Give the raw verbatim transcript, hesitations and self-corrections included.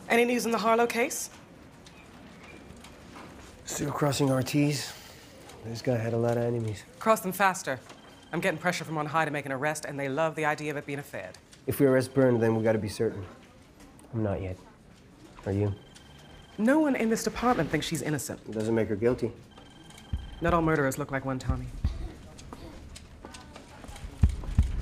Any news in the Harlow case? Still crossing our T's. This guy had a lot of enemies. Cross them faster. I'm getting pressure from on high to make an arrest, and they love the idea of it being a fed. If we arrest Byrne, then we gotta be certain. I'm not yet. Are you? No one in this department thinks she's innocent. It doesn't make her guilty. Not all murderers look like one Tommy.